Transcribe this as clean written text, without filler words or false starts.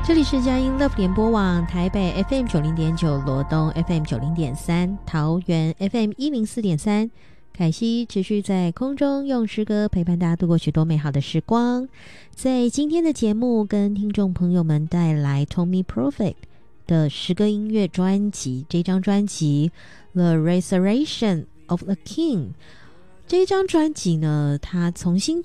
这里是佳音 Love 联播网，台北 FM 90.9，罗东 FM 90.3，桃园 FM 104.3。凯西持续在空中用诗歌陪伴大家度过许多美好的时光。在今天的节目，跟听众朋友们带来 Tommy Prophet 的诗歌音乐专辑，这张专辑 The Resurrection of the King。这一张专辑呢，它重新